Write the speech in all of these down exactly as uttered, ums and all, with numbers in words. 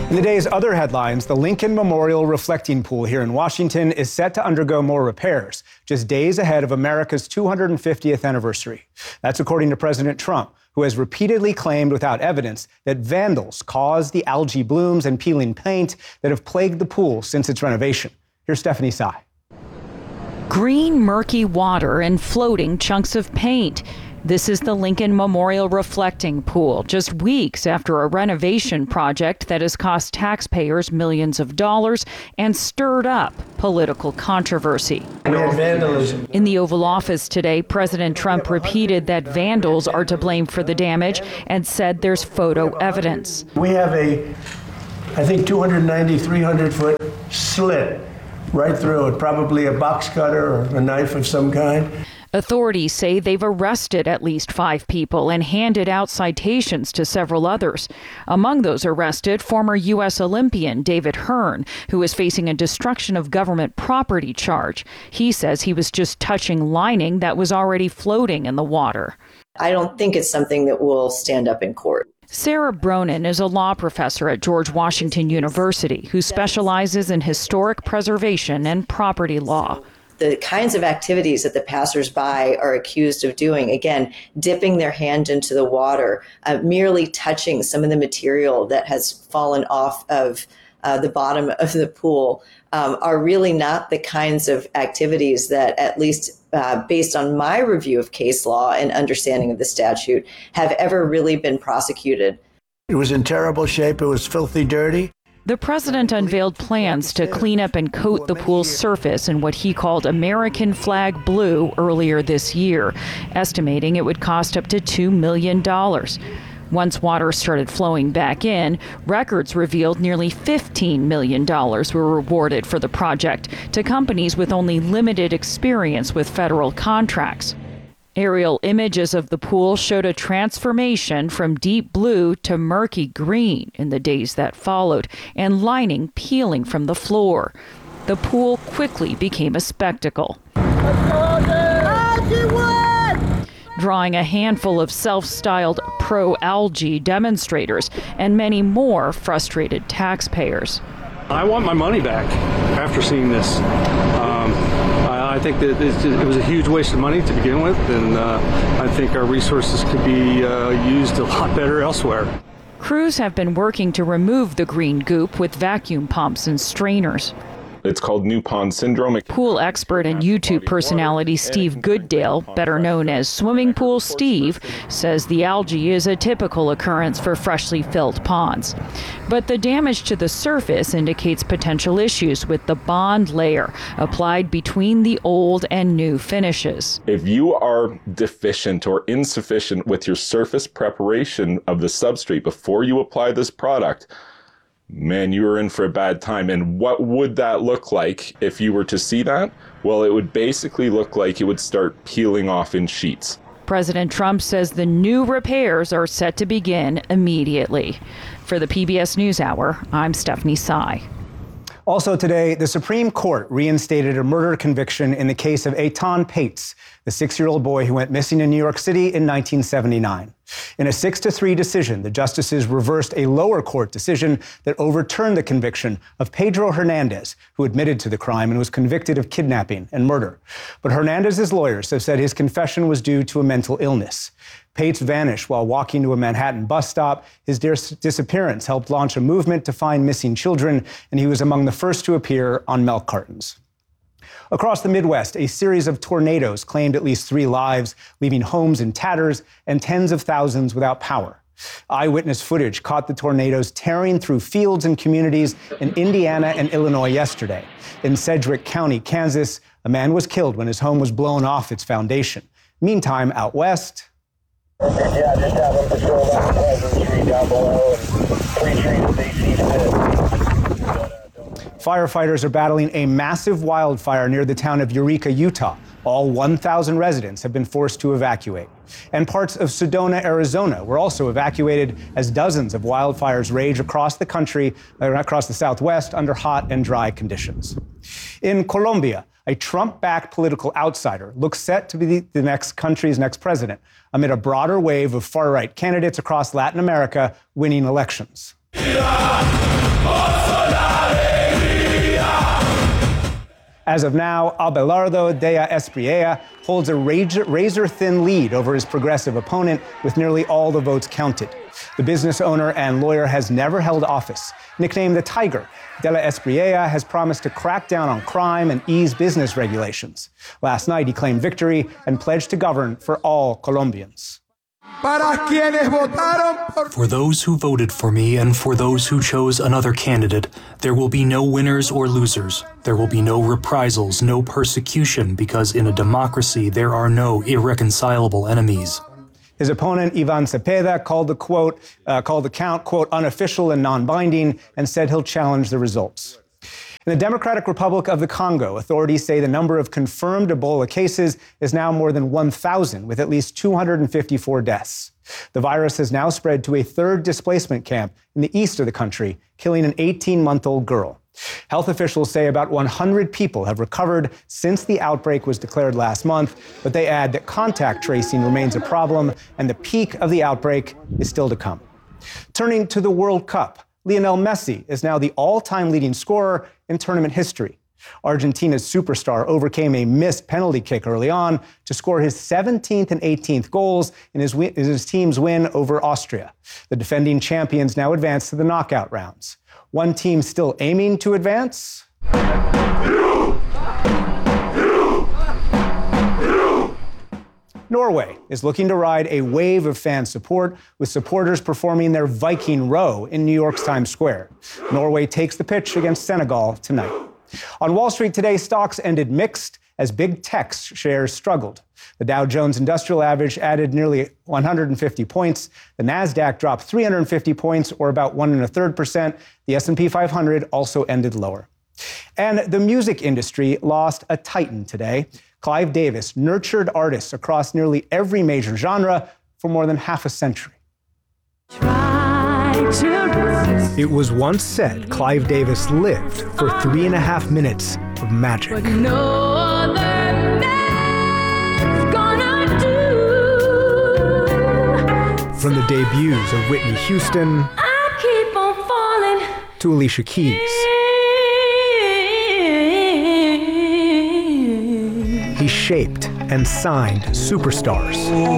In the day's other headlines, the Lincoln Memorial Reflecting Pool here in Washington is set to undergo more repairs, just days ahead of America's two hundred fiftieth anniversary. That's according to President Trump, who has repeatedly claimed without evidence that vandals caused the algae blooms and peeling paint that have plagued the pool since its renovation. Here's Stephanie Sy. Green, murky water and floating chunks of paint. This is the Lincoln Memorial Reflecting Pool, just weeks after a renovation project that has cost taxpayers millions of dollars and stirred up political controversy. We had vandalism. In the Oval Office today, President Trump repeated that vandals are to blame for the damage and said there's photo evidence. We have a, I think, two hundred ninety, three hundred foot slit right through it, probably a box cutter or a knife of some kind. Authorities say they've arrested at least five people and handed out citations to several others. Among those arrested, former U S Olympian David Hearn, who is facing a destruction of government property charge. He says he was just touching lining that was already floating in the water. I don't think it's something that will stand up in court. Sarah Bronin is a law professor at George Washington University who specializes in historic preservation and property law. The kinds of activities that the passersby are accused of doing, again, dipping their hand into the water, uh, merely touching some of the material that has fallen off of uh, the bottom of the pool, um, are really not the kinds of activities that, at least uh, based on my review of case law and understanding of the statute, have ever really been prosecuted. It was in terrible shape. It was filthy dirty. The president unveiled plans to clean up and coat the pool's surface in what he called American flag blue earlier this year, estimating it would cost up to two million dollars. Once water started flowing back in, records revealed nearly fifteen million dollars were rewarded for the project to companies with only limited experience with federal contracts. Aerial images of the pool showed a transformation from deep blue to murky green in the days that followed, and lining peeling from the floor. The pool quickly became a spectacle, drawing a handful of self-styled pro-algae demonstrators and many more frustrated taxpayers. I want my money back after seeing this. Um, I, I think that it was a huge waste of money to begin with, and uh, I think our resources could be uh, used a lot better elsewhere. Crews have been working to remove the green goop with vacuum pumps and strainers. It's called New Pond Syndrome. Pool expert and YouTube personality Steve Gooddale, better known as Swimming Pool Steve, says the algae is a typical occurrence for freshly filled ponds. But the damage to the surface indicates potential issues with the bond layer applied between the old and new finishes. If you are deficient or insufficient with your surface preparation of the substrate before you apply this product, man, you were in for a bad time. And what would that look like if you were to see that? Well, it would basically look like it would start peeling off in sheets. President Trump says the new repairs are set to begin immediately. For the P B S NewsHour, I'm Stephanie Sy. Also today, the Supreme Court reinstated a murder conviction in the case of Eitan Pates, the six-year-old boy who went missing in New York City in nineteen seventy-nine. In a six to three decision, the justices reversed a lower court decision that overturned the conviction of Pedro Hernandez, who admitted to the crime and was convicted of kidnapping and murder. But Hernandez's lawyers have said his confession was due to a mental illness. Pates vanished while walking to a Manhattan bus stop. His dis- disappearance helped launch a movement to find missing children, and he was among the first to appear on milk cartons. Across the Midwest, a series of tornadoes claimed at least three lives, leaving homes in tatters and tens of thousands without power. Eyewitness footage caught the tornadoes tearing through fields and communities in Indiana and Illinois yesterday. In Sedgwick County, Kansas, a man was killed when his home was blown off its foundation. Meantime, out west, Yeah, just have them patrol that Pleasant Street down below and three trees they see fit. firefighters are battling a massive wildfire near the town of Eureka, Utah. All one thousand residents have been forced to evacuate. And parts of Sedona, Arizona were also evacuated as dozens of wildfires rage across the country, or across the Southwest, under hot and dry conditions. In Colombia, a Trump-backed political outsider looks set to be the next country's next president amid a broader wave of far-right candidates across Latin America winning elections. As of now, Abelardo Dea Espriella holds a razor-thin lead over his progressive opponent with nearly all the votes counted. The business owner and lawyer has never held office. Nicknamed the Tiger, De La Espriella has promised to crack down on crime and ease business regulations. Last night, he claimed victory and pledged to govern for all Colombians. For those who voted for me and for those who chose another candidate, there will be no winners or losers. There will be no reprisals, no persecution, because in a democracy there are no irreconcilable enemies. His opponent, Ivan Cepeda, called the quote, uh, called the count, quote, unofficial and non-binding, and said he'll challenge the results. In the Democratic Republic of the Congo, authorities say the number of confirmed Ebola cases is now more than one thousand, with at least two hundred fifty-four deaths. The virus has now spread to a third displacement camp in the east of the country, killing an eighteen-month-old girl. Health officials say about one hundred people have recovered since the outbreak was declared last month, but they add that contact tracing remains a problem and the peak of the outbreak is still to come. Turning to the World Cup, Lionel Messi is now the all-time leading scorer in tournament history. Argentina's superstar overcame a missed penalty kick early on to score his seventeenth and eighteenth goals in his, in his team's win over Austria. The defending champions now advance to the knockout rounds. One team still aiming to advance. Norway is looking to ride a wave of fan support, with supporters performing their Viking Row in New York's Times Square. Norway takes the pitch against Senegal tonight. On Wall Street today, stocks ended mixed as big tech shares struggled. The Dow Jones Industrial Average added nearly one hundred fifty points. The Nasdaq dropped three hundred fifty points, or about one and a third percent. The S and P five hundred also ended lower. And the music industry lost a titan today. Clive Davis nurtured artists across nearly every major genre for more than half a century. It was once said Clive Davis lived for three and a half minutes of magic. No other man's gonna do. From the debuts of Whitney Houston I keep on falling to Alicia Keys. He shaped and signed superstars.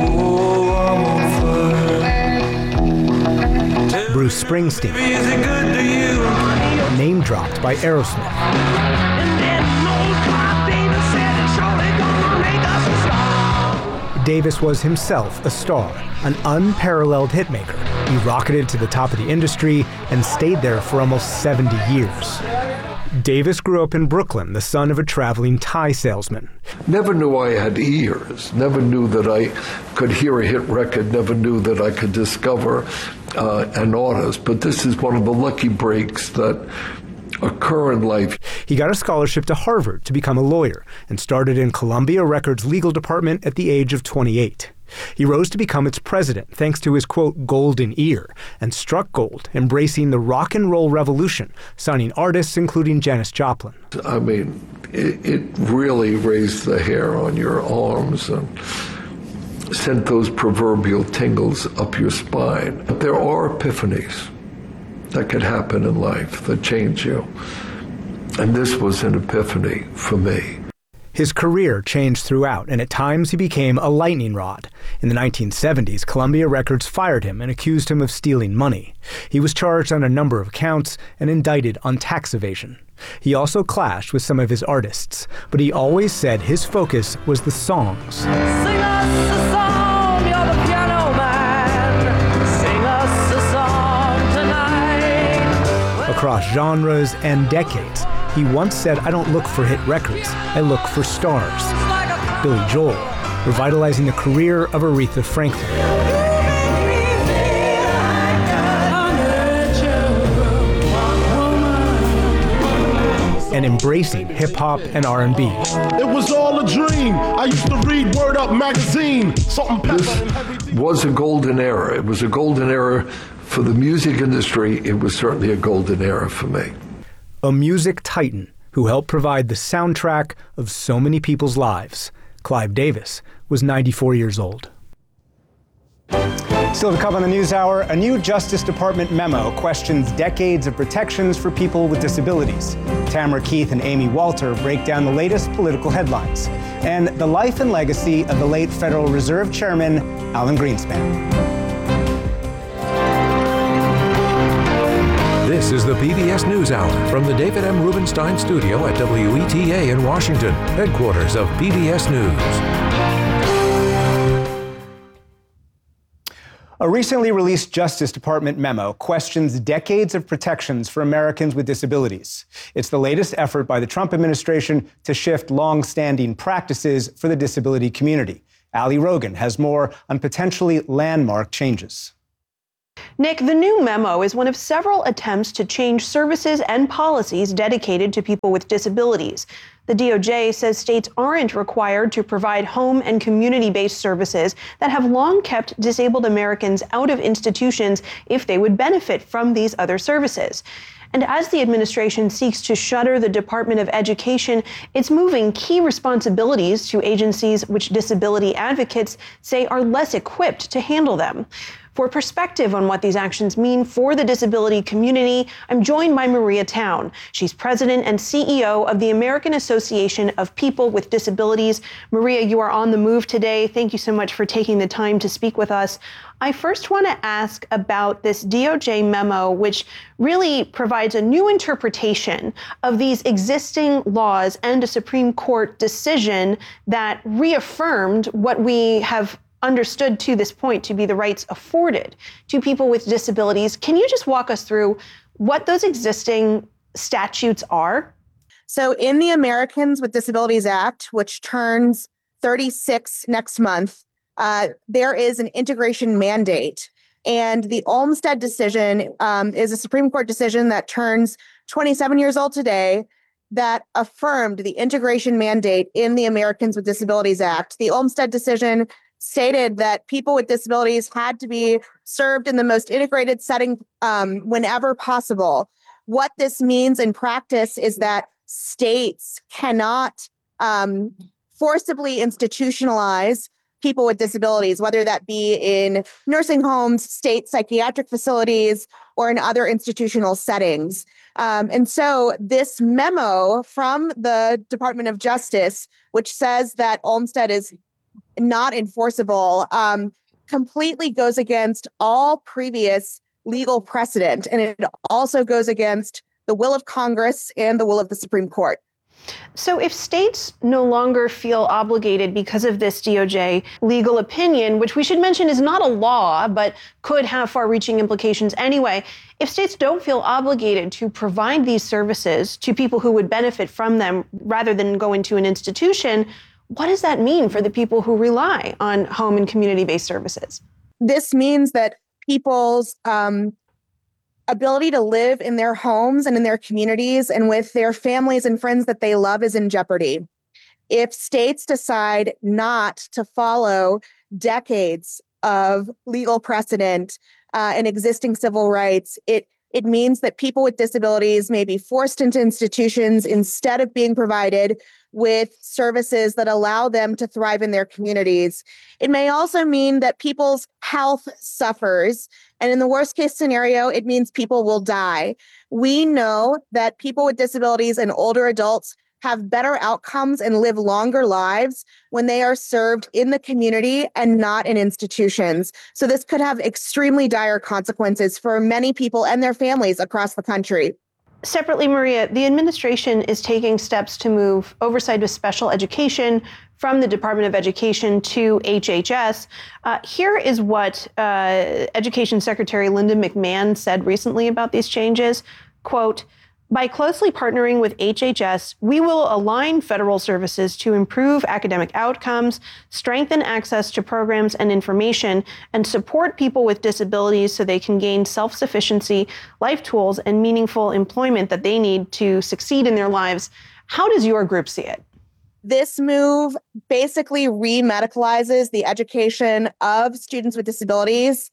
Bruce Springsteen, name-dropped by Aerosmith. Davis was himself a star, an unparalleled hitmaker. He rocketed to the top of the industry and stayed there for almost seventy years. Davis grew up in Brooklyn, the son of a traveling tie salesman. Never knew I had ears, never knew that I could hear a hit record, never knew that I could discover uh, an artist, but this is one of the lucky breaks that occur in life. He got a scholarship to Harvard to become a lawyer and started in Columbia Records' legal department at the age of twenty-eight. He rose to become its president thanks to his, quote, golden ear, and struck gold, embracing the rock and roll revolution, signing artists including Janis Joplin. I mean, it, it really raised the hair on your arms and sent those proverbial tingles up your spine. But there are epiphanies that could happen in life that change you. And this was an epiphany for me. His career changed throughout, and at times he became a lightning rod. In the nineteen seventies, Columbia Records fired him and accused him of stealing money. He was charged on a number of counts and indicted on tax evasion. He also clashed with some of his artists, but he always said his focus was the songs. Sing us a song, you're the piano man. Sing us a song tonight. Across genres and decades, he once said, "I don't look for hit records, I look for stars." Billy Joel, revitalizing the career of Aretha Franklin. And embracing hip-hop and R and B. It was all a dream. I used to read Word Up magazine. Salt and This was a golden era. It was a golden era for the music industry. It was certainly a golden era for me. A music titan who helped provide the soundtrack of so many people's lives. Clive Davis was ninety-four years old. Still to come on the NewsHour, a new Justice Department memo questions decades of protections for people with disabilities. Tamara Keith and Amy Walter break down the latest political headlines and the life and legacy of the late Federal Reserve Chairman, Alan Greenspan. This is the P B S NewsHour from the David M. Rubenstein Studio at W E T A in Washington, headquarters of P B S News. A recently released Justice Department memo questions decades of protections for Americans with disabilities. It's the latest effort by the Trump administration to shift long-standing practices for the disability community. Ali Rogan has more on potentially landmark changes. Nick, the new memo is one of several attempts to change services and policies dedicated to people with disabilities. The D O J says states aren't required to provide home and community-based services that have long kept disabled Americans out of institutions if they would benefit from these other services. And as the administration seeks to shutter the Department of Education, it's moving key responsibilities to agencies which disability advocates say are less equipped to handle them. For perspective on what these actions mean for the disability community, I'm joined by Maria Town. She's president and C E O of the American Association of People with Disabilities. Maria, you are on the move today. Thank you so much for taking the time to speak with us. I first want to ask about this D O J memo, which really provides a new interpretation of these existing laws and a Supreme Court decision that reaffirmed what we have understood to this point to be the rights afforded to people with disabilities. Can you just walk us through what those existing statutes are? So in the Americans with Disabilities Act, which turns thirty-six next month, uh, there is an integration mandate. And the Olmstead decision um, is a Supreme Court decision that turns twenty-seven years old today that affirmed the integration mandate in the Americans with Disabilities Act. The Olmstead decision stated that people with disabilities had to be served in the most integrated setting um, whenever possible. What this means in practice is that states cannot um, forcibly institutionalize people with disabilities, whether that be in nursing homes, state psychiatric facilities, or in other institutional settings. Um, and so this memo from the Department of Justice, which says that Olmstead is not enforceable, um, completely goes against all previous legal precedent. And it also goes against the will of Congress and the will of the Supreme Court. So if states no longer feel obligated because of this D O J legal opinion, which we should mention is not a law, but could have far-reaching implications anyway, if states don't feel obligated to provide these services to people who would benefit from them rather than go into an institution, what does that mean for the people who rely on home and community-based services? This means that people's um, ability to live in their homes and in their communities and with their families and friends that they love is in jeopardy. If states decide not to follow decades of legal precedent uh, and existing civil rights, it It means that people with disabilities may be forced into institutions instead of being provided with services that allow them to thrive in their communities. It may also mean that people's health suffers. And in the worst case scenario, it means people will die. We know that people with disabilities and older adults have better outcomes and live longer lives when they are served in the community and not in institutions. So this could have extremely dire consequences for many people and their families across the country. Separately, Maria, the administration is taking steps to move oversight of special education from the Department of Education to H H S. Uh, here is what uh, Education Secretary Linda McMahon said recently about these changes. Quote, "By closely partnering with H H S, we will align federal services to improve academic outcomes, strengthen access to programs and information, and support people with disabilities so they can gain self-sufficiency, life tools, and meaningful employment that they need to succeed in their lives." How does your group see it? This move basically re-medicalizes the education of students with disabilities.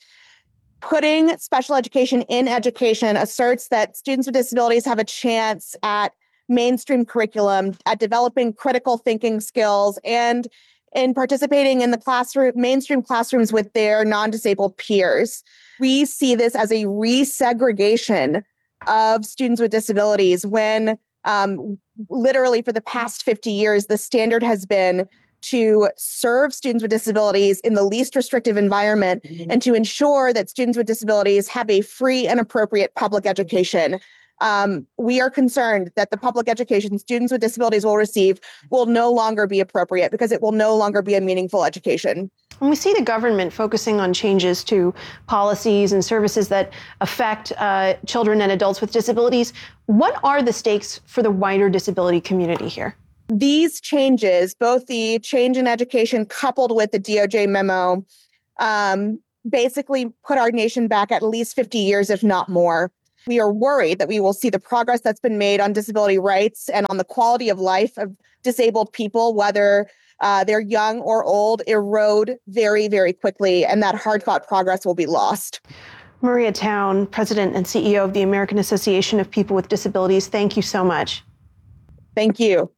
Putting special education in education asserts that students with disabilities have a chance at mainstream curriculum, at developing critical thinking skills, and in participating in the classroom, mainstream classrooms with their non-disabled peers. We see this as a resegregation of students with disabilities when um, literally for the past fifty years, the standard has been to serve students with disabilities in the least restrictive environment mm-hmm. and to ensure that students with disabilities have a free and appropriate public education. Um, we are concerned that the public education students with disabilities will receive will no longer be appropriate because it will no longer be a meaningful education. And we see the government focusing on changes to policies and services that affect uh, children and adults with disabilities. What are the stakes for the wider disability community here? These changes, both the change in education coupled with the D O J memo, um, basically put our nation back at least fifty years, if not more. We are worried that we will see the progress that's been made on disability rights and on the quality of life of disabled people, whether uh, they're young or old, erode very, very quickly, and that hard-fought progress will be lost. Maria Town, President and C E O of the American Association of People with Disabilities, thank you so much. Thank you.